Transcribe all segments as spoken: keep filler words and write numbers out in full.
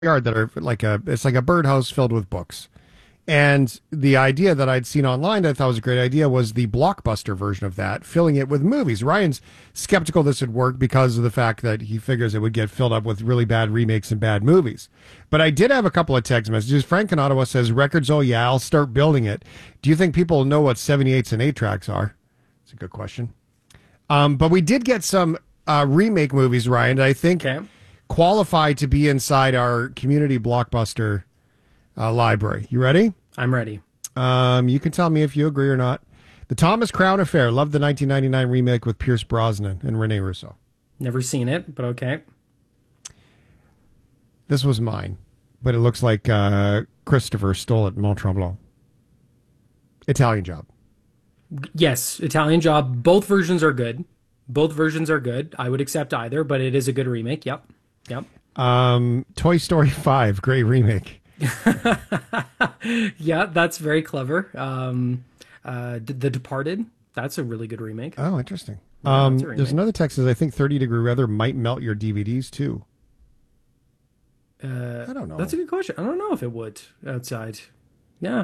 yard that are like a it's like a birdhouse filled with books. And the idea that I'd seen online that I thought was a great idea was the blockbuster version of that, filling it with movies. Ryan's skeptical this would work because of the fact that he figures it would get filled up with really bad remakes and bad movies. But I did have a couple of text messages. Frank in Ottawa says, records, oh yeah, I'll start building it. Do you think people know what seventy-eights and eight tracks are? It's a good question. Um, but we did get some uh, remake movies, Ryan, that I think Okay. qualify to be inside our community blockbuster uh, library. You ready? I'm ready. Um, you can tell me if you agree or not. The Thomas Crown Affair. Love the nineteen ninety-nine remake with Pierce Brosnan and Rene Russo. Never seen it, but okay. This was mine, but it looks like uh, Christopher stole it in Mont Tremblant. Italian Job. Yes, Italian Job. Both versions are good. Both versions are good. I would accept either, but it is a good remake. Yep. Yep. Um, Toy Story five. Great remake. Yeah, that's very clever. Um, uh, D- The Departed. That's a really good remake. Oh, interesting. Yeah, Um, that's a remake. there's another text that says, I think thirty degree weather might melt your D V Ds too. Uh, I don't know. That's a good question. I don't know if it would outside. Yeah,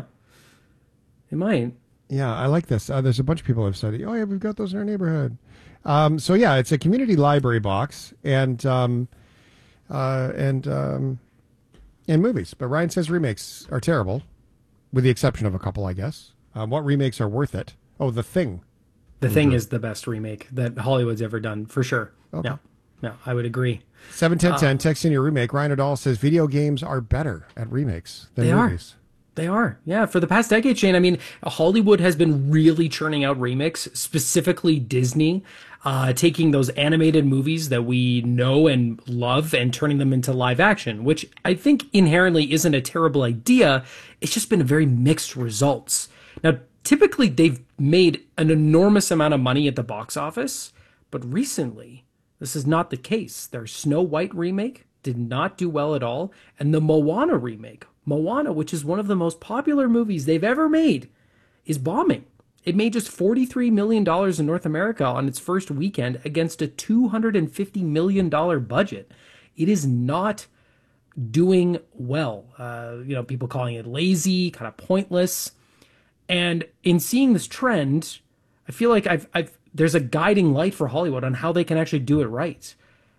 it might. Yeah, I like this. Uh, there's a bunch of people who have said, oh, yeah, we've got those in our neighborhood. Um, so, yeah, it's a community library box and um, uh, and um, and movies. But Ryan says remakes are terrible, with the exception of a couple, I guess. Um, what remakes are worth it? Oh, The Thing. The Thing is the best remake that Hollywood's ever done, for sure. Okay. Yeah, yeah, I would agree. seven ten ten, text in your remake. Ryan O'Donnell says video games are better at remakes than They are. movies. They are. Yeah, for the past decade, Shane, I mean, Hollywood has been really churning out remakes, specifically Disney, uh, taking those animated movies that we know and love and turning them into live action, which I think inherently isn't a terrible idea. It's just been very mixed results. Now, typically they've made an enormous amount of money at the box office, but recently this is not the case. Their Snow White remake did not do well at all, and the Moana remake, Moana, which is one of the most popular movies they've ever made, is bombing. It made just forty-three million dollars in North America on its first weekend against a two hundred fifty million dollars budget. It is not doing well. Uh, you know, people calling it lazy, kind of pointless. And in seeing this trend, I feel like I've, I've there's a guiding light for Hollywood on how they can actually do it right.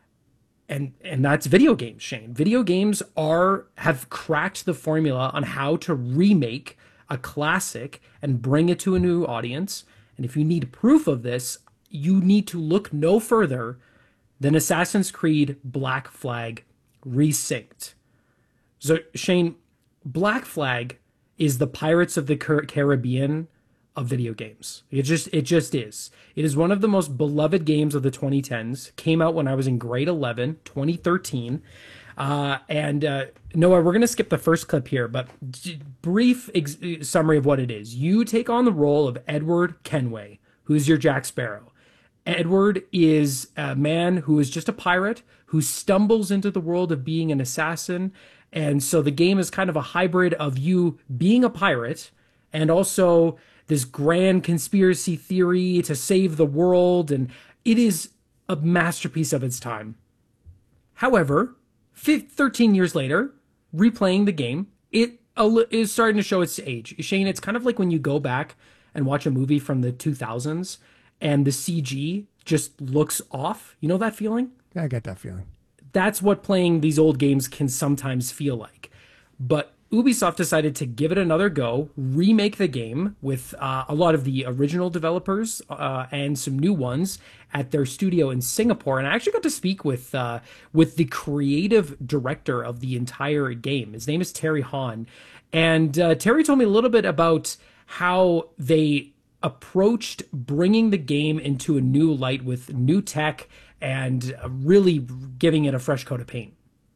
And and that's video games, Shane. Video games are have cracked the formula on how to remake a classic and bring it to a new audience. And if you need proof of this, you need to look no further than Assassin's Creed Black Flag Resynced. So, Shane, Black Flag is the Pirates of the Car- Caribbean of video games. It just it just is. It is one of the most beloved games of the twenty tens. Came out when I was in grade eleven, twenty thirteen. Uh, and uh, Noah, we're going to skip the first clip here, but d- brief ex- summary of what it is. You take on the role of Edward Kenway, who's your Jack Sparrow. Edward is a man who is just a pirate who stumbles into the world of being an assassin. And so the game is kind of a hybrid of you being a pirate and also this grand conspiracy theory to save the world. And it is a masterpiece of its time. However, thirteen years later, replaying the game, it is starting to show its age. Shane, it's kind of like when you go back and watch a movie from the two thousands and the C G just looks off. You know that feeling? Yeah, I get that feeling. That's what playing these old games can sometimes feel like. But Ubisoft decided to give it another go, remake the game with uh, a lot of the original developers uh, and some new ones at their studio in Singapore. And I actually got to speak with uh, with the creative director of the entire game. His name is Terry Hahn. And uh, Terry told me a little bit about how they approached bringing the game into a new light with new tech and really giving it a fresh coat of paint.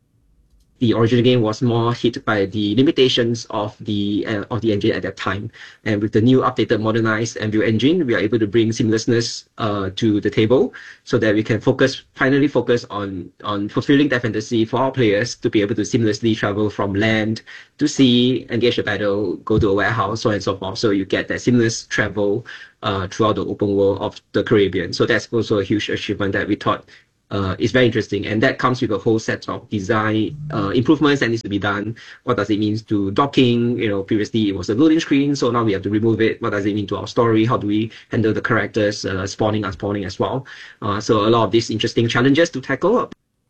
The original game was more hit by the limitations of the uh, of the engine at that time. And with the new updated modernized Unreal Engine, we are able to bring seamlessness uh, to the table so that we can focus, finally focus on, on fulfilling that fantasy for our players to be able to seamlessly travel from land to sea, engage a battle, go to a warehouse, so on and so forth. So you get that seamless travel uh, throughout the open world of the Caribbean. So that's also a huge achievement that we thought uh, is very interesting. And that comes with a whole set of design uh, improvements that needs to be done. What does it mean to docking? You know, previously it was a loading screen, so now we have to remove it. What does it mean to our story? How do we handle the characters uh, spawning, unspawning as well? Uh, so a lot of these interesting challenges to tackle.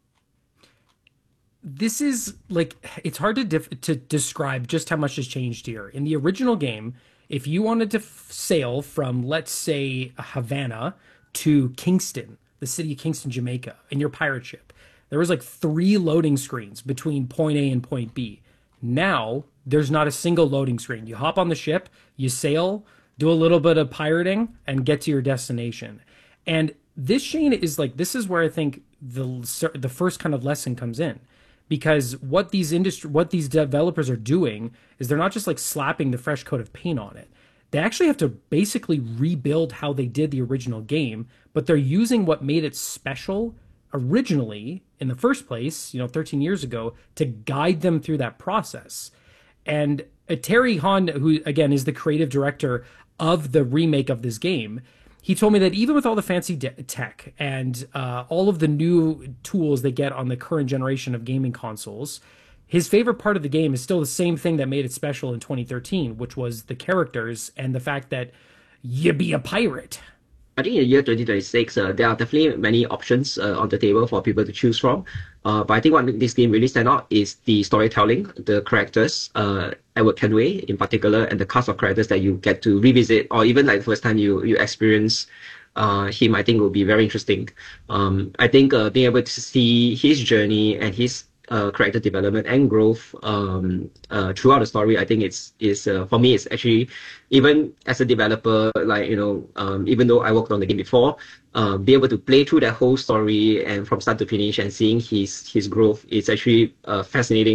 This is like, it's hard to dif- to describe just how much has changed here. In the original game, if you wanted to f- sail from, let's say, Havana to Kingston, the city of Kingston, Jamaica, in your pirate ship, there was like three loading screens between point A and point B. Now, there's not a single loading screen. You hop on the ship, you sail, do a little bit of pirating, and get to your destination. And this, Shane, is like, this is where I think the the first kind of lesson comes in. Because what these industry, what these developers are doing is they're not just like slapping the fresh coat of paint on it. They actually have to basically rebuild how they did the original game, but they're using what made it special originally in the first place, you know, thirteen years ago, to guide them through that process. And uh, Terry Hahn, who again is the creative director of the remake of this game, he told me that even with all the fancy de- tech and uh, all of the new tools they get on the current generation of gaming consoles, his favorite part of the game is still the same thing that made it special in twenty thirteen, which was the characters and the fact that you be a pirate. I think in the year twenty twenty-six, uh, there are definitely many options uh, on the table for people to choose from. Uh, but I think what makes this game really stand out is the storytelling, the characters, uh, Edward Kenway in particular, and the cast of characters that you get to revisit, or even like the first time you you experience uh, him, I think will be very interesting. Um, I think uh, being able to see his journey and his uh, character development and growth um, uh, throughout the story, I think it's is uh, for me it's actually, even as a developer, like you know, um, even though I worked on the game before, uh, be able to play through that whole story and from start to finish and seeing his his growth, it's actually uh, fascinating.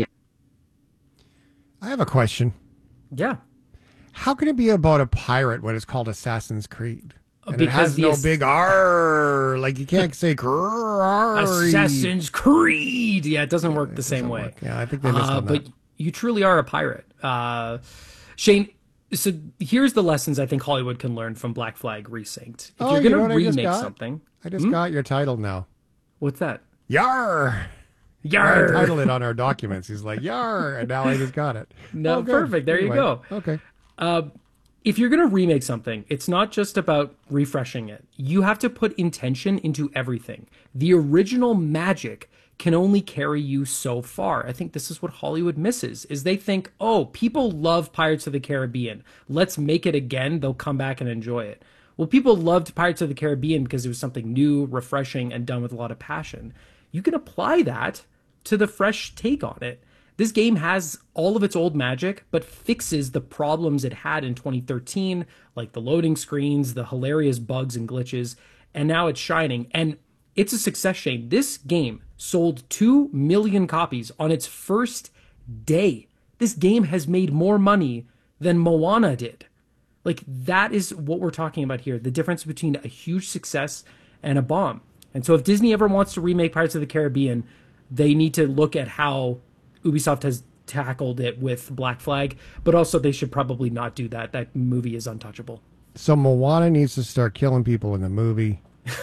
I have a question. Yeah. How can it be about a pirate when it's called Assassin's Creed? And Because it has the no ass- big R. Like you can't say grrr. Assassin's Creed. Yeah, it doesn't work the same way. work. Yeah, I think they missed Uh, on but that. you truly are a pirate. Uh, Shane, so here's the lessons I think Hollywood can learn from Black Flag Resynced. If Oh, you're you know going what to I just remake got? something, I just got your title now. what's that? Yar. I Yarr. titled it on our documents. He's like, yar. And now I just got it. No, Oh, good. perfect. There you Anyway, go. Okay. If you're going to remake something, it's not just about refreshing it. You have to put intention into everything. The original magic can only carry you so far. I think this is what Hollywood misses, is they think, oh, people love Pirates of the Caribbean. Let's make it again. They'll come back and enjoy it. Well, people loved Pirates of the Caribbean because it was something new, refreshing, and done with a lot of passion. You can apply that to the fresh take on it. This game has all of its old magic, but fixes the problems it had in twenty thirteen, like the loading screens, the hilarious bugs and glitches, and now it's shining. And it's a success, Shane. This game sold two million copies on its first day. This game has made more money than Moana did. Like, that is what we're talking about here, the difference between a huge success and a bomb. And so if Disney ever wants to remake Pirates of the Caribbean, they need to look at how Ubisoft has tackled it with Black Flag, but also they should probably not do that. That movie is untouchable. So Moana needs to start killing people in the movie.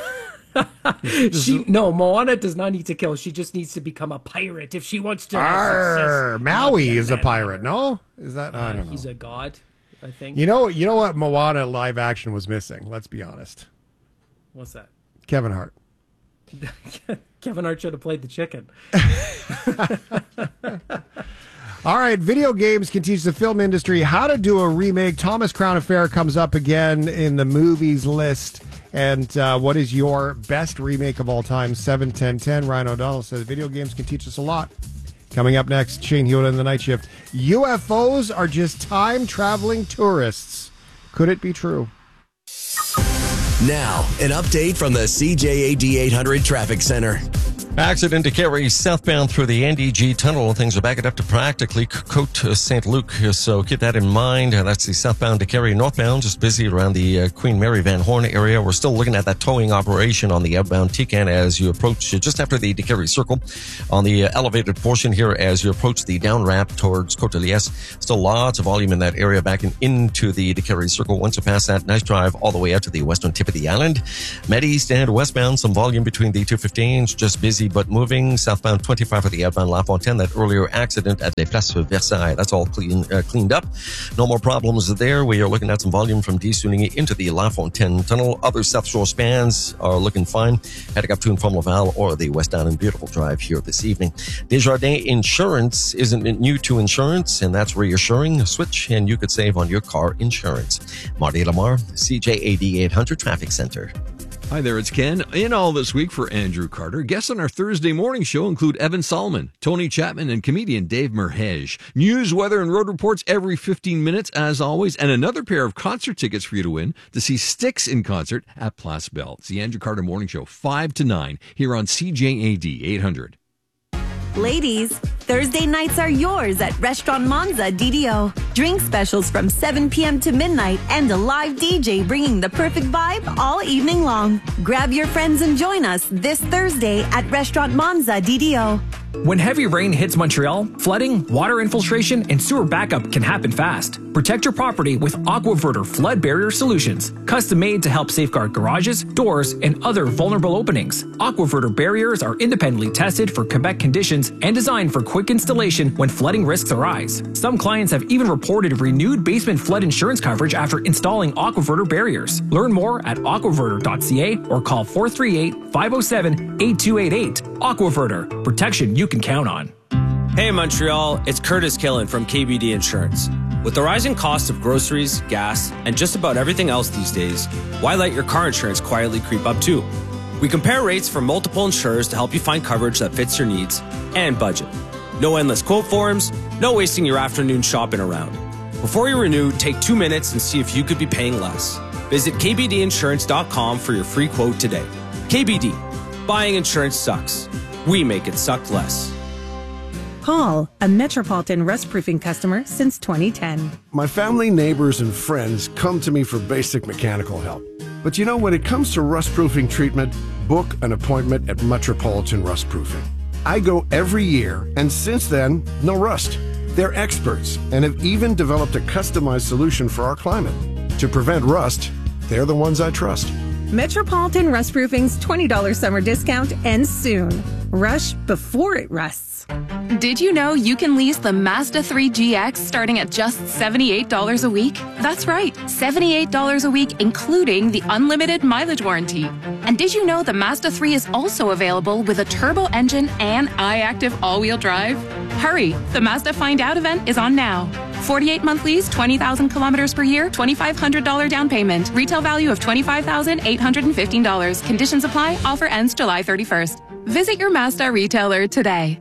She no, Moana does not need to kill. She just needs to become a pirate if she wants to. have Arr, success. Maui Not is a that pirate, no? Is that? I Uh, don't know. he's a god, I think. You know, you know what Moana live action was missing? Let's be honest. What's that? Kevin Hart. Kevin Hart should have played the chicken. All right, video games can teach the film industry how to do a remake. Thomas Crown Affair comes up again in the movies list. And uh, what is your best remake of all time? seven ten ten. Ryan O'Donnell says video games can teach us a lot. Coming up next, Shane Hewitt in the Night Shift. U F Os are just time-traveling tourists. Could it be true? Now, an update from the C J A D eight hundred Traffic Center. Accident to carry southbound through the N D G tunnel. Things are backing up to practically Côte Saint Luc, so keep that in mind. That's the southbound to carry. Northbound, just busy around the uh, Queen Mary Van Horn area. We're still looking at that towing operation on the outbound Tican as you approach just after the DeCarry Circle. On the uh, elevated portion here as you approach the down ramp towards Côte de Liesse. Still lots of volume in that area backing into the DeCarry Circle. Once you pass that, nice drive all the way out to the western tip of the island. Med East and westbound, some volume between the two fifteens, just busy but moving. Southbound twenty-five for the outbound La Fontaine, that earlier accident at Les Places Versailles. That's all clean, uh, cleaned up. No more problems there. We are looking at some volume from Desuning into the La Fontaine Tunnel. Other South Shore spans are looking fine. Heading up to and from Laval or the West Island Beautiful Drive here this evening. Desjardins Insurance isn't new to insurance, and that's reassuring. Switch and you could save on your car insurance. Marty Lamar, C J A D eight hundred Traffic Center. Hi there, it's Ken. In all this week for Andrew Carter, guests on our Thursday morning show include Evan Solomon, Tony Chapman, and comedian Dave Merhej. News, weather, and road reports every fifteen minutes, as always, and another pair of concert tickets for you to win to see Styx in concert at Place Belle. It's the Andrew Carter Morning Show, five to nine, here on C J A D eight hundred. Ladies, Thursday nights are yours at Restaurant Monza D D O. Drink specials from seven p.m. to midnight and a live D J bringing the perfect vibe all evening long. Grab your friends and join us this Thursday at Restaurant Monza D D O. When heavy rain hits Montreal, flooding, water infiltration, and sewer backup can happen fast. Protect your property with AquaVerter flood barrier solutions, custom made to help safeguard garages, doors, and other vulnerable openings. AquaVerter barriers are independently tested for Quebec conditions and designed for quick installation when flooding risks arise. Some clients have even reported renewed basement flood insurance coverage after installing AquaVerter barriers. Learn more at aquaverter dot c a or call four three eight, five oh seven, eight two eight eight. AquaVerter, protection you can count on. Hey Montreal, it's Curtis Killen from K B D Insurance. With the rising cost of groceries, gas, and just about everything else these days, why let your car insurance quietly creep up too? We compare rates from multiple insurers to help you find coverage that fits your needs and budget. No endless quote forms, no wasting your afternoon shopping around. Before you renew, take two minutes and see if you could be paying less. Visit k b d insurance dot com for your free quote today. K B D, buying insurance sucks. We make it suck less. Paul, a Metropolitan Rust Proofing customer since twenty ten. My family, neighbors, and friends come to me for basic mechanical help. But you know, when it comes to rust proofing treatment, book an appointment at Metropolitan Rust Proofing. I go every year, and since then, no rust. They're experts and have even developed a customized solution for our climate. To prevent rust, they're the ones I trust. Metropolitan Rust Proofing's twenty dollars summer discount ends soon. Rush before it rusts. Did you know you can lease the Mazda three G X starting at just seventy-eight dollars a week? That's right, seventy-eight dollars a week, including the unlimited mileage warranty. And did you know the Mazda three is also available with a turbo engine and iActive all-wheel drive? Hurry, the Mazda Find Out event is on now. forty-eight month lease, twenty thousand kilometers per year, two thousand five hundred dollars down payment. Retail value of twenty-five thousand eight hundred fifteen dollars. Conditions apply. Offer ends July thirty-first. Visit your Mazda retailer today.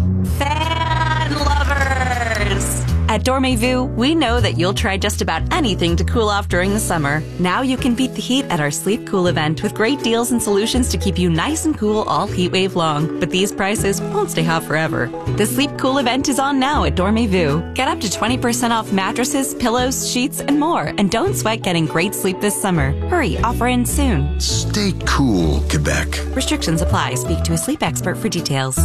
Fan lovers! At Dormez-vous, we know that you'll try just about anything to cool off during the summer. Now you can beat the heat at our Sleep Cool event with great deals and solutions to keep you nice and cool all heat wave long. But these prices won't stay hot forever. The Sleep Cool event is on now at Dormez-vous. Get up to twenty percent off mattresses, pillows, sheets, and more. And don't sweat getting great sleep this summer. Hurry, offer ends soon. Stay cool, Quebec. Restrictions apply. Speak to a sleep expert for details.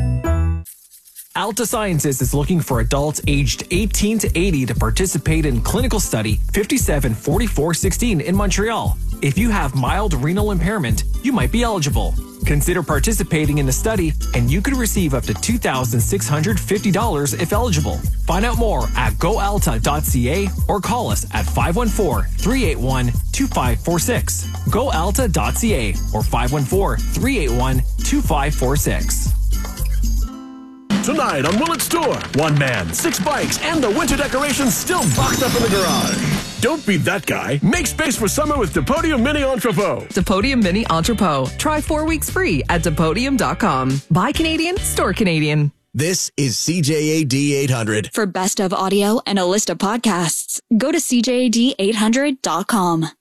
Alta Sciences is looking for adults aged eighteen to eighty to participate in clinical study fifty-seven forty-four sixteen in Montreal. If you have mild renal impairment, you might be eligible. Consider participating in the study and you could receive up to two thousand six hundred fifty dollars if eligible. Find out more at go alta dot c a or call us at five one four, three eight one, two five four six. go alta dot c a or five one four, three eight one, two five four six. Tonight on Willett Store, one man, six bikes, and the winter decorations still boxed up in the garage. Don't be that guy. Make space for summer with Depodium Mini Entrepot. Depodium Mini Entrepot. Try four weeks free at Depodium dot com. Buy Canadian, store Canadian. This is C J A D eight hundred. For best of audio and a list of podcasts, go to C J A D eight hundred dot com.